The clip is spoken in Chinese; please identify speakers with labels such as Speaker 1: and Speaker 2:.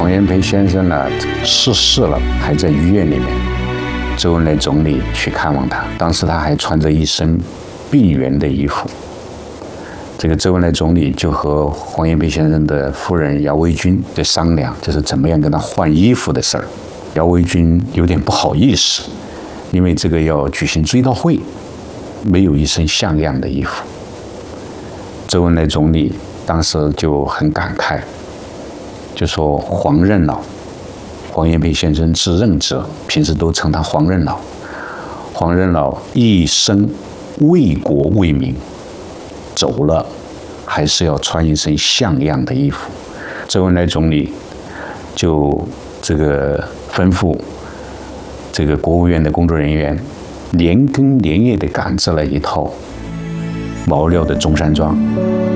Speaker 1: 黄炎培先生呢逝世了，还在医院里面。周恩来总理去看望他，当时他还穿着一身病员的衣服。这个周恩来总理就和黄炎培先生的夫人姚维君在商量，就是怎么样跟他换衣服的事儿。姚维君有点不好意思，因为这个要举行追悼会，没有一身像样的衣服。周恩来总理当时就很感慨，就说黄任老，黄炎培先生自任者，平时都称他黄任老。黄任老一生为国为民，走了还是要穿一身像样的衣服。周恩来总理就这个吩咐这个国务院的工作人员，连更连夜地赶制了一套毛料的中山装，